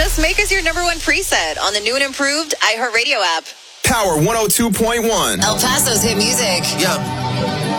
Yes, make us your number one preset on the new and improved iHeartRadio app. Power 102.1. El Paso's hit music. Yeah.